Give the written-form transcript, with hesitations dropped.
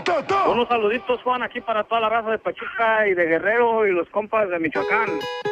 Unos saluditos, Juan, aquí para toda la raza de Pachuca y de Guerrero y los compas de Michoacán.